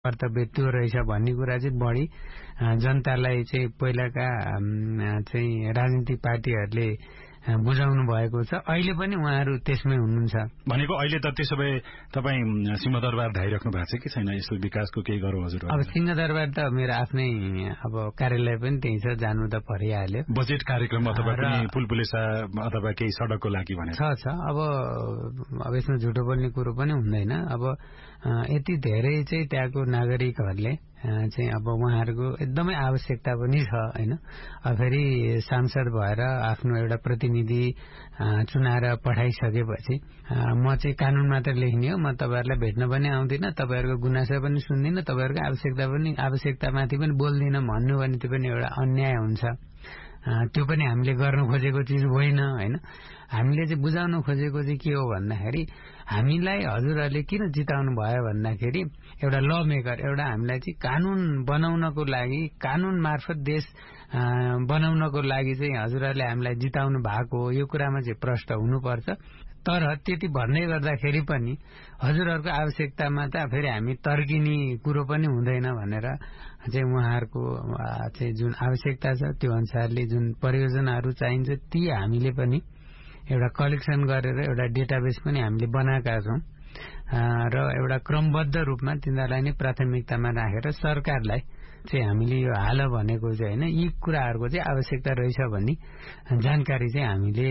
कर्तव्य त्यो रहेछ भन्ने कुरा चाहिँ बढी जनतालाई चाहिँ पहिलाका चाहिँ राजनीतिक पार्टीहरूले बुझाउनु भएको छ। अहिले पनि उहाँहरू त्यसमै हुनुहुन्छ। भनेको अहिले त त्यसो भए तपाईँ सिंहदरबार धाइराख्नु भएको छ कि छैन? यस्तो विकासको केही गरौँ हजुर? अब सिंहदरबार त मेरो आफ्नै अब कार्यालय पनि त्यही छ, जानु त परिहाल्यो। बजेट कार्यक्रम अथवा कुनै पुलपुलेसा अथवा केही सडकको लागि भने छ। अब यसमा झुटो बोल्ने कुरो पनि हुँदैन। अब यति धेरै चाहिँ त्यहाँको नागरिकहरूले चाहिँ अब उहाँहरूको एकदमै आवश्यकता पनि छ हैन। फेरि सांसद भएर आफ्नो एउटा प्रतिनिधि चुनाएर पठाइसकेपछि म चाहिँ कानून मात्र लेख्ने हो, म तपाईहरुलाई भेट्न पनि आउँदिन, तपाईहरुको गुनासो पनि सुन्दिन, तपाईहरुको आवश्यकतामाथि पनि बोल्दिन भन्नु भने त्यो पनि एउटा अन्याय हुन्छ। त्यो पनि हामीले गर्न खोजेको चिज होइन हैन। हामीले चाहिँ बुझाउन खोजेको चाहिँ के हो भन्दाखेरि हामीलाई हजुरहरूले किन जिताउनु भयो भन्दाखेरि एउटा ल मेकर, एउटा हामीलाई चाहिँ कानून बनाउनको लागि, कानून मार्फत देश बनाउनको लागि चाहिँ हजुरहरूले हामीलाई जिताउनु भएको हो। यो कुरामा चाहिँ प्रष्ट हुनुपर्छ। तर त्यति भन्दै गर्दाखेरि पनि हजुरहरूको आवश्यकतामा त फेरि हामी तर्किने कुरो पनि हुँदैन भनेर चाहिँ उहाँहरूको चाहिँ जुन आवश्यकता छ त्यो अनुसारले जुन परियोजनाहरू चाहिन्छ ती हामीले पनि एउटा कलेक्सन गरेर एउटा डेटाबेस पनि हामीले बनाएका छौं र एउटा क्रमबद्ध रूपमा तिनीहरूलाई नै प्राथमिकतामा राखेर सरकारलाई चाहिँ हामीले यो हाल भनेको चाहिँ हैन, यी कुराहरूको चाहिँ आवश्यकता रहेछ भन्ने जानकारी चाहिँ हामीले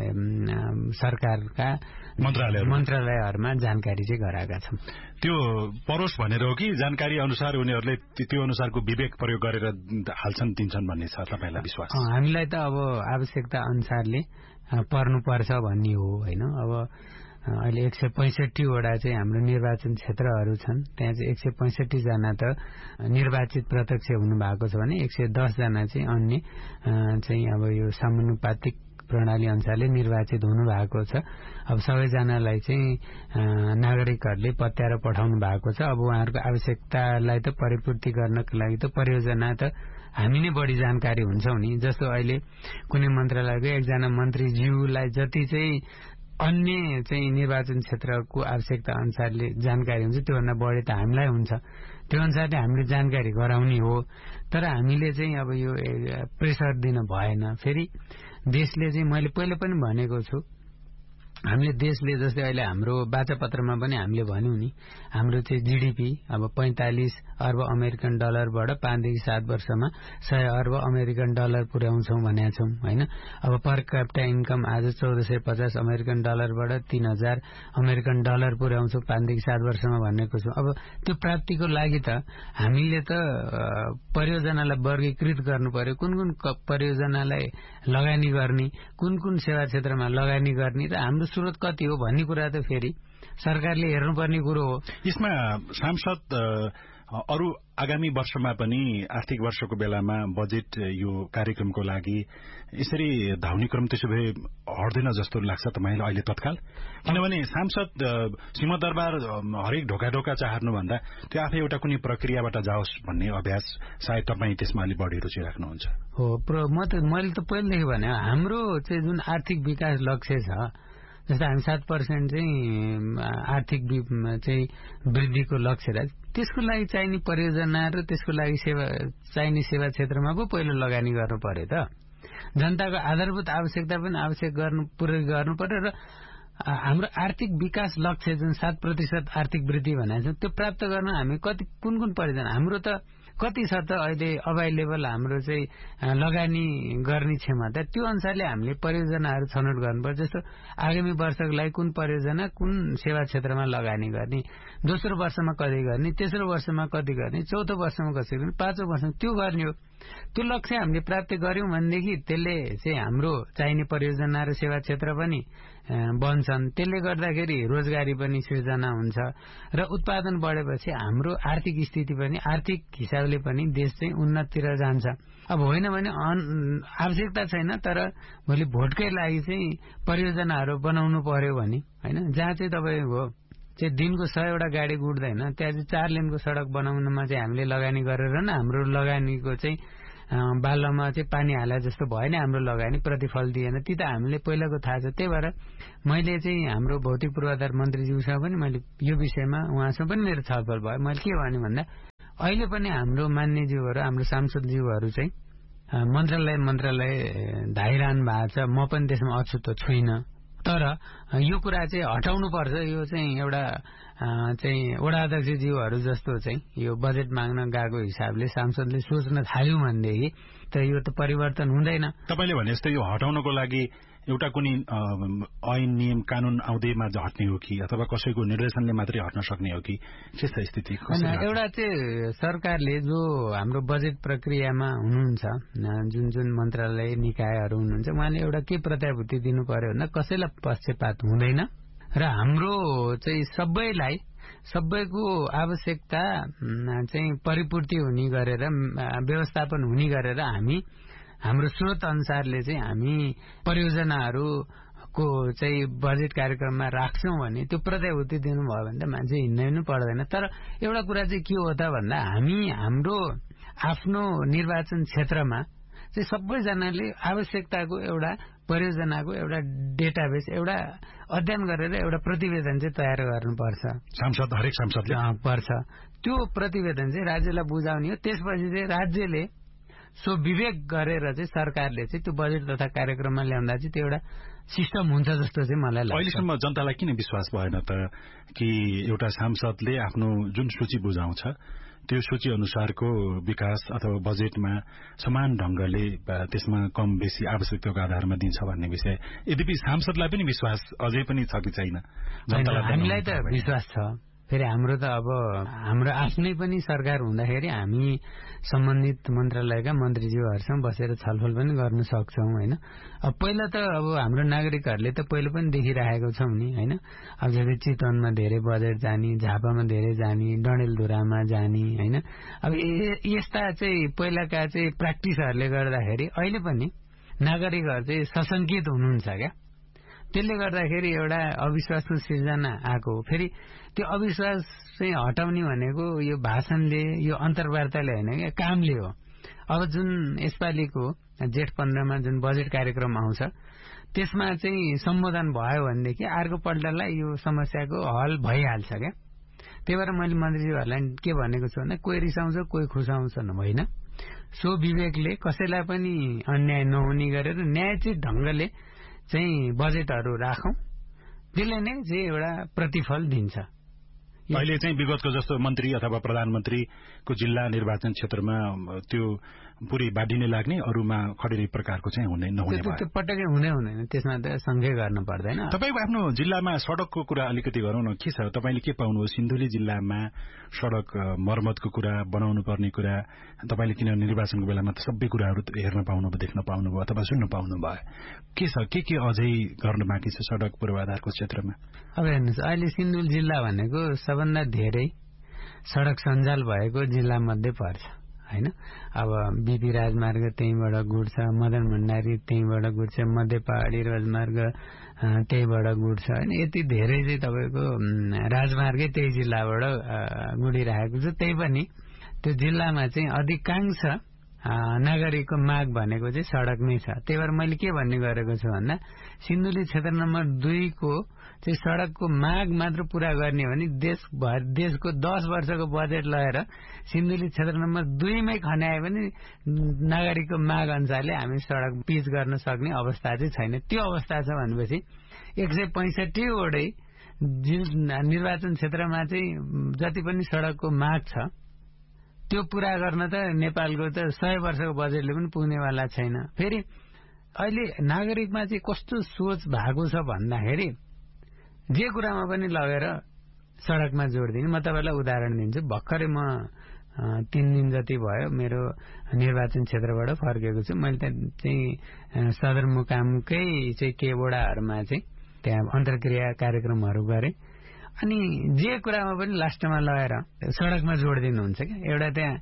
सरकारका मन्त्रालयहरूमा जानकारी चाहिँ गराएका छौं। त्यो परोस् भनेर हो कि जानकारी अनुसार उनीहरूले त्यो अनुसारको विवेक प्रयोग गरेर हाल्छन् दिन्छन् भन्ने छ तपाईलाई विश्वास? हामीलाई त अब आवश्यकता अनुसारले पर्नुपर्छ भन्ने हो हैन। अब अहिले 165 वटा चाहिँ हाम्रो निर्वाचन क्षेत्रहरू छन्। त्यहाँ चाहिँ 165 जना त निर्वाचित प्रत्यक्ष हुनु भएको छ भने 110 जना चाहिँ अन्य चाहिँ अब यो समानुपातिक प्रणाली अनुसारले निर्वाचित हुनु भएको छ। अब सबैजनालाई चाहिँ नागरिकहरूले पत्याएर पठाउनु भएको छ। अब उहाँहरूको आवश्यकतालाई त परिपूर्ति गर्नको लागि त परियोजना त हामी नै बढी जानकारी हुन्छौं नि। जस्तो अहिले कुनै मन्त्रालयको एकजना मन्त्रीज्यूलाई जति चाहिँ अन्य चाहिँ निर्वाचन क्षेत्रको आवश्यकता अनुसारले जानकारी हुन्छ त्योभन्दा बढी त हामीलाई हुन्छ। त्यो अनुसारले हामीले जानकारी गराउने हो। तर हामीले चाहिँ अब यो प्रेसर दिन भएन। फेरि देशले चाहिँ मैले पहिले पनि भनेको छु, हामीले देशले जस्तै अहिले हाम्रो वाचापत्रमा पनि हामीले भन्यौं नि, हाम्रो चाहिँ जीडीपी अब 45 अर्ब अमेरिकन डलरबाट 5 देखि 7 वर्षमा 100 अर्ब अमेरिकन डलर पुर्याउँछौं भनेका छौं हैन। अब पर क्यापिटा इन्कम आज 1450 अमेरिकन डलरबाट 3000 अमेरिकन डलर पुर्याउँछौं 5 देखि 7 वर्षमा भनेको छु। अब त्यो प्राप्तिको लागि त हामीले त परियोजनालाई वर्गीकृत गर्नु पर्यो, कुन कुन परियोजनालाई लगानी गर्ने, कुन कुन सेवा क्षेत्रमा लगानी गर्ने र हाम्रो स्रोत कति हो भन्ने कुरा त फेरि सरकारले हेर्नुपर्ने कुरो हो। यसमा सांसद अरु आगामी वर्षमा पनि आर्थिक वर्षको बेलामा बजेट यो कार्यक्रमको लागि यसरी धाउने क्रम त्यसो भए हट्दैन जस्तो लाग्छ तपाईलाई अहिले तत्काल? किनभने सांसद सिंहदरबार हरेक ढोका चाहनु भन्दा त्यो आफै एउटा कुनै प्रक्रियाबाट जाओस् भन्ने अभ्यास सायद तपाईँ त्यसमा अलि बढी रुचि राख्नुहुन्छ। हो, मैले त पहिलेदेखि भने हाम्रो चाहिँ जुन आर्थिक विकास लक्ष्य छ, जस्तो हामी 7% चाहिँ आर्थिक चाहिँ वृद्धिको लक्ष्य राख, त्यसको लागि चाहिने परियोजना र त्यसको लागि चाहिने सेवा क्षेत्रमा पो पहिलो लगानी गर्नु पर्यो त। जनताको आधारभूत आवश्यकता पनि पूरै गर्नु पर्यो र हाम्रो आर्थिक विकास लक्ष्य जुन 7% आर्थिक वृद्धि भनेको छ त्यो प्राप्त गर्न हामी कुन परियोजना हाम्रो त कति छ त अहिले अभाइलेबल हाम्रो चाहिँ लगानी गर्ने क्षमता, त्यो अनुसारले हामीले परियोजनाहरू छनौट गर्नुपर्छ। जस्तो आगामी वर्षको लागि कुन परियोजना कुन सेवा क्षेत्रमा लगानी गर्ने, दोस्रो वर्षमा कति गर्ने, तेस्रो वर्षमा कति गर्ने, चौथो वर्षमा कति गर्ने, पाँचौं वर्षमा त्यो गर्ने हो। त्यो लक्ष्य हामीले प्राप्त गर्यौं भनेदेखि त्यसले चाहिँ हाम्रो चाहिने परियोजना र सेवा क्षेत्र पनि बन्छन्। त्यसले गर्दाखेरि रोजगारी पनि सृजना हुन्छ र उत्पादन बढेपछि हाम्रो आर्थिक स्थिति पनि आर्थिक हिसाबले पनि देश चाहिँ उन्नतितिर जान्छ। अब होइन भने आवश्यकता छैन तर भोलि भोटकै लागि चाहिँ परियोजनाहरू बनाउनु पर्यो भने हैन, जहाँ चाहिँ तपाईको चाहिँ दिनको 100 वटा गाडी गुड्दैन त्यहाँ चाहिँ 4 लेनको सडक बनाउनमा चाहिँ हामीले लगानी गरेर न हाम्रो लगानीको चाहिँ बालमा चाहिँ पानी हाले जस्तो भयो नि हाम्रो लगाए नि प्रतिफल दिएन, ती त हामीले पहिलाको थाहा छ। त्यही भएर मैले चाहिँ हाम्रो भौतिक पूर्वाधार मन्त्रीज्यूसँग पनि मैले यो विषयमा उहाँसँग पनि मेरो छलफल भयो। मैले के भने भन्दा अहिले पनि हाम्रो मान्यज्यूहरू हाम्रो सांसदज्यूहरू चाहिँ मन्त्रालय धाइरहनु भएको छ। म पनि त्यसमा अछुतो छुइनँ, तर यो कुरा चाहिँ हटाउनु पर्छ। यो चाहिँ एउटा चाहिँ वडा अध्यक्षज्यूहरू जस्तो चाहिँ यो बजेट माग्न गएको हिसाबले सांसदले सोच्न थाल्यो भनेदेखि त यो त परिवर्तन हुँदैन। तपाईले भने जस्तै यो हटाउनको लागि एउटा कुनै ऐन नियम कानून आउँदैमा हट्ने हो कि अथवा कसैको निर्देशनले मात्रै हट्न सक्ने हो कि के छ स्थिति? एउटा चाहिँ सरकारले जो हाम्रो बजेट प्रक्रियामा हुनुहुन्छ, जुन जुन मन्त्रालय निकायहरू हुनुहुन्छ, उहाँले एउटा के प्रत्याभूति दिनु पर्यो भन्दा कसैलाई पक्षपात हुँदैन र हाम्रो चाहिँ सबैको आवश्यकता चाहिँ परिपूर्ति हुने गरेर व्यवस्थापन हुने गरेर हाम्रो स्रोत अनुसारले चाहिँ हामी परियोजनाहरूको चाहिँ बजेट कार्यक्रममा राख्छौं भने त्यो प्रत्याभूति दिनुभयो भने त मान्छे हिँड्नै पर्दैन। तर एउटा कुरा चाहिँ के हो त भन्दा हामी हाम्रो आफ्नो निर्वाचन क्षेत्रमा चाहिँ सबैजनाले आवश्यकताको एउटा परियोजनाको एउटा डेटाबेस एउटा अध्ययन गरेर एउटा प्रतिवेदन चाहिँ तयार गर्नुपर्छ। हरेक सांसदले पर्छ। त्यो प्रतिवेदन चाहिँ राज्यलाई बुझाउने हो। त्यसपछि चाहिँ राज्यले सो विवेक गरेर चाहिँ सरकारले चाहिँ त्यो बजेट तथा कार्यक्रममा ल्याउँदा चाहिँ त्यो एउटा सिस्टम हुन्छ जस्तो चाहिँ मलाई लाग्छ। अहिलेसम्म जनतालाई किन विश्वास भएन त कि एउटा सांसदले आफ्नो जुन सूची बुझाउँछ त्यो सूची अनुसारको विकास अथवा बजेटमा समान ढंगले त्यसमा कम बेसी आवश्यकताको आधारमा दिन्छ भन्ने विषय? यद्यपि सांसदलाई पनि विश्वास अझै पनि छ कि छैन? हामीलाई त विश्वास छ। फेरि हाम्रो त अब हाम्रो आफ्नै पनि सरकार हुँदाखेरि हामी सम्बन्धित मन्त्रालयका मन्त्रीज्यूहरूसँग बसेर छलफल पनि गर्न सक्छौं हैन। अब पहिला त अब हाम्रो नागरिकहरूले त पहिला पनि देखिरहेको छौं नि हैन। अब जस्तै चितवनमा धेरै बजेट जाने, झापामा धेरै जाने, डडेलधुरामा जाने हैन। अब यस्ता चाहिँ पहिलाका चाहिँ प्र्याक्टिसहरूले गर्दाखेरि अहिले पनि नागरिकहरू चाहिँ सशंकित हुनुहुन्छ क्या। त्यसले गर्दाखेरि एउटा अविश्वासको सिर्जना आएको। फेरि त्यो अविश्वास चाहिँ हटाउने भनेको यो भाषणले यो अन्तर्वार्ताले होइन क्या, कामले हो। अब जुन यसपालिको जेठ 15 मा जुन बजेट कार्यक्रम आउँछ त्यसमा चाहिँ सम्बोधन भयो भनेदेखि अर्को पल्टलाई यो समस्याको हल भइहाल्छ क्या। त्यही भएर मैले मन्त्रीज्यूहरूलाई के भनेको छु भने कोही रिसाउँछ कोही खुसाउँछ होइन, सो विवेकले कसैलाई पनि अन्याय नहुने गरेर न्यायचित ढंगले चाहिँ बजेटहरू राखौं, त्यसले नै चाहिँ एउटा प्रतिफल दिन्छ। अहिले चाहिँ विगतको जस्तो मन्त्री अथवा प्रधानमन्त्रीको जिल्ला निर्वाचन क्षेत्रमा त्यो पुरै बाढी नै लाग्ने, अरूमा खडेरी प्रकारको चाहिँ नहुने त्यो पटक्कै हुँदैन। त्यसमा त संख्या गर्न पर्दैन। तपाईको आफ्नो जिल्लामा सड़कको कुरा अलिकति गरौँ न। के छ तपाईले के पाउनुभयो? सिन्धुली जिल्लामा सड़क मर्मतको कुरा, बनाउनु पर्ने कुरा तपाईले किन निर्वाचनको बेलामा त सबै कुराहरू हेर्न पाउनुभयो, देख्न पाउनुभयो अथवा सुन्न पाउनुभयो? के छ के अझै गर्न बाँकी छ सड़क पूर्वाधारको क्षेत्रमा? अब हेर्नुहोस्, अहिले सिन्धुली जिल्ला भनेको सबभन्दा धेरै सड़क सञ्जाल भएको जिल्ला मध्ये पर्छ हैन। अब बीपी राजमार्ग त्यहीबाट गुड्छ, मदन भण्डारी त्यहीबाट गुड्छ, मध्य पहाडी राजमार्ग त्यहीबाट गुड्छ हैन। यति धेरै चाहिँ तपाईको राजमार्गै त्यही जिल्लाबाट गुडिरहेको छ। त्यही पनि त्यो जिल्लामा चाहिँ अधिकांश नागरिकको माग भनेको चाहिँ सड़क नै छ। त्यही भएर मैले के भन्ने गरेको छु भन्दा सिन्धुली क्षेत्र नम्बर 2 को चाहिँ सड़कको माग मात्र पूरा गर्ने हो भने देशको 10 वर्षको बजेट लगाएर सिन्धुली क्षेत्र नम्बर 2 मै खन्याए पनि नागरिकको माग अनुसारले हामी सड़क पिच गर्न सक्ने अवस्था चाहिँ छैन। त्यो अवस्था छ भनेपछि 165 वटै निर्वाचन क्षेत्रमा चाहिँ जति पनि सड़कको माग छ त्यो पूरा गर्न त नेपालको त 100 वर्षको बजेटले पनि पुग्नेवाला छैन। फेरि अहिले नागरिकमा चाहिँ कस्तो सोच भएको छ भन्दाखेरि जे कुरामा पनि लगेर सड़कमा जोड्दिने। म तपाईलाई उदाहरण दिन्छु। भर्खरै म 3 दिन जति भयो मेरो निर्वाचन क्षेत्रबाट फर्केको छु। मैले चाहिँ सदरमुकामकै चाहिँ के वडाहरूमा चाहिँ त्यहाँ अन्तर्क्रिया कार्यक्रमहरू गरे। अनि जे कुरामा पनि लास्टमा लगेर सड़कमा जोडिदिनुहुन्छ क्या। एउटा त्यहाँ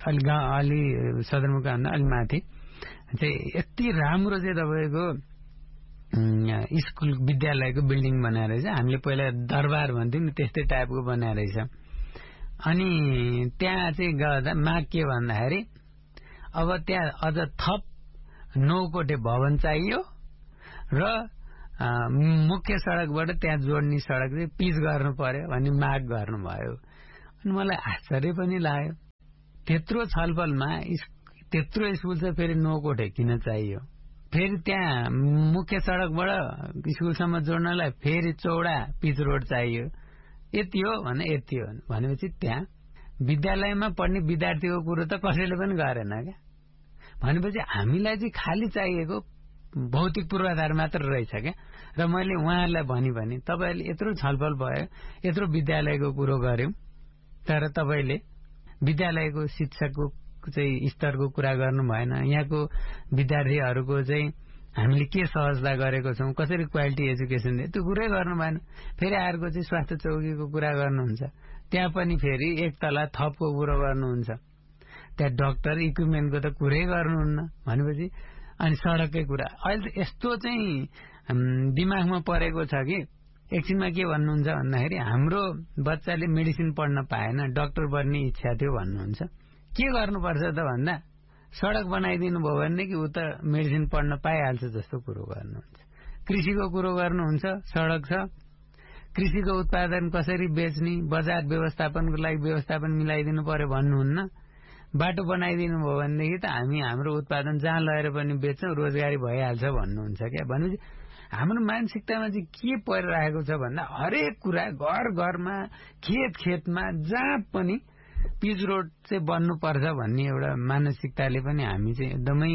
अलि सदरमुकाम अलि माथि चाहिँ यति राम्रो चाहिँ तपाईँको स्कुल विद्यालयको बिल्डिङ बनाएर रहेछ। हामीले पहिला दरबार भन्थ्यौं नि, त्यस्तै टाइपको बनाएर रहेछ। अनि त्यहाँ चाहिँ गर्दा माग के भन्दाखेरि अब त्यहाँ अझ थप 9 कोठे भवन चाहियो र मुख्य सड़कबाट त्यहाँ जोड्ने सड़क चाहिँ पिच गर्नु पर्यो भन्ने माग गर्नुभयो। अनि मलाई आश्चर्य पनि लाग्यो, त्यत्रो छलफलमा त्यत्रो स्कुल छ, फेरि 9 कोठे किन चाहियो? फेरि त्यहाँ मुख्य सड़कबाट स्कुलसम्म जोड्नलाई फेरि चौडा पिच रोड चाहियो। यति हो भने यति हो भनेपछि त्यहाँ विद्यालयमा पढ्ने विद्यार्थीको कुरो त कसैले पनि गरेन क्या। भनेपछि हामीलाई चाहिँ खाली चाहिएको भौतिक पूर्वाधार मात्र रहेछ क्या। र मैले उहाँहरूलाई भने तपाईहरुले यत्रो छलफल भयो, यत्रो विद्यालयको कुरो गर्यौं, तर तपाईले विद्यालयको शिक्षाको चाहिँ स्तरको कुरा गर्नु भएन। यहाँको विद्यार्थीहरूको चाहिँ हामीले के सहजता गरेको छौं, कसरी क्वालिटी एजुकेसन दिए, त्यो कुरै गर्नु भएन। फेरि अर्को चाहिँ स्वास्थ्य चौकीको कुरा गर्नुहुन्छ, त्यहाँ पनि फेरि एक तला थपको कुरो गर्नुहुन्छ। त्यहाँ डाक्टर इक्विपमेन्टको त कुरै गर्नुहुन्न भनेपछि अनि सडककै कुरा अहिले यस्तो चाहिँ दिमागमा परेको छ कि एकछिनमा के भन्नुहुन्छ भन्दाखेरि हाम्रो बच्चाले मेडिसिन पढ्न पाएन, डाक्टर बन्ने इच्छा थियो भन्नुहुन्छ। के गर्नुपर्छ त भन्दा सडक बनाइदिनु भयो भनेदेखि उ त मेडिसिन पढ्न पाइहाल्छ जस्तो कुरो गर्नुहुन्छ। कृषिको कुरो गर्नुहुन्छ, सडक छ, कृषिको उत्पादन कसरी बेच्ने, बजार व्यवस्थापनको लागि व्यवस्थापन मिलाइदिनु पर्यो भन्नुहुन्न। बाटो बनाइदिनु भयो भनेदेखि त हामी हाम्रो उत्पादन जहाँ लगेर पनि बेच्छौं, रोजगारी भइहाल्छ भन्नुहुन्छ क्या। भनेपछि हाम्रो मानसिकतामा चाहिँ के परिरहेको छ भन्दा हरेक कुरा घर घरमा, खेत खेतमा, जहाँ पनि पिच रोड चाहिँ बन्नुपर्छ भन्ने एउटा मानसिकताले पनि हामी चाहिँ एकदमै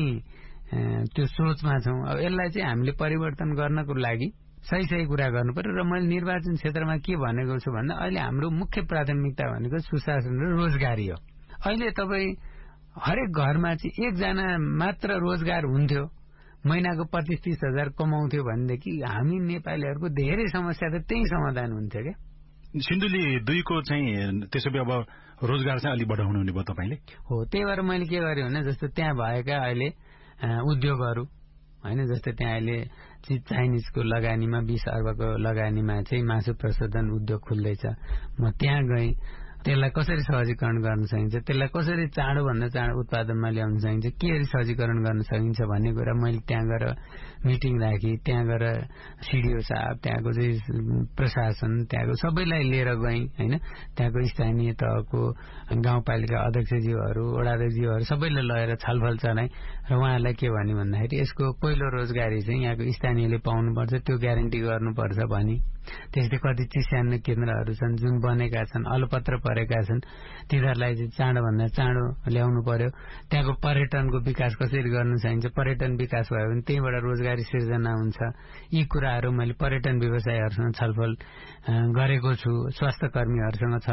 त्यो सोचमा छौं। अब यसलाई चाहिँ हामीले परिवर्तन गर्नको लागि सही कुरा गर्नु पर्यो। र मैले निर्वाचन क्षेत्रमा के भनेको छु भन्दा अहिले हाम्रो मुख्य प्राथमिकता भनेको सुशासन र रोजगारी हो। अहिले तपाईँ हरेक घरमा चाहिँ एकजना मात्र रोजगार हुन्थ्यो, महिनाको 25-30 हजार कमाउँथ्यो भनेदेखि हामी नेपालीहरूको धेरै समस्या त त्यही समाधान हुन्थ्यो क्या। सिन्धुली 2 को चाहिँ त्यसो भए अब रोजगार चाहिँ अलि बढाउनु हुने भयो तपाईले? हो, त्यही भएर मैले के गरेँ भने जस्तो त्यहाँ भएका अहिले उद्योगहरू हैन, जस्तो त्यहाँ अहिले चाइनिजको लगानीमा 20 अर्बको लगानीमा चाहिँ मासु प्रशोधन उद्योग खुल्दैछ। म त्यहाँ गएँ, त्यसलाई कसरी सहजीकरण गर्न सकिन्छ, त्यसलाई कसरी चाँडोभन्दा चाँडो उत्पादनमा ल्याउन सकिन्छ, के सहजीकरण गर्न सकिन्छ भन्ने कुरा मैले त्यहाँ गएर मिटिङ राखेँ। त्यहाँ गएर सिडिओ साहब, त्यहाँको चाहिँ प्रशासन, त्यहाँको सबैलाई लिएर गएँ हैन। त्यहाँको स्थानीय तहको गाउँपालिका अध्यक्षज्यूहरू, वडाध्यक्षज्यूहरू सबैले लगेर छलफल चलाएँ र उहाँहरूलाई के भने भन्दाखेरि यसको पहिलो रोजगारी चाहिँ यहाँको स्थानीयले पाउनुपर्छ, त्यो ग्यारेन्टी गर्नुपर्छ भने। त्यस्तै कति चिसान्ने केन्द्रहरू छन् जुन बनेका छन्, अलपत्र परेका छन्, तिनीहरूलाई चाहिँ चाँडोभन्दा चाँडो ल्याउनु पर्यो। त्यहाँको पर्यटनको विकास कसरी गर्न सकिन्छ, पर्यटन विकास भयो भने त्यहीबाट रोजगारी सिर्जना हुन्छ। यी कुराहरू मैले पर्यटन व्यवसायहरूसँग छलफल गरेको छु, स्वास्थ्य कर्मीहरूसँग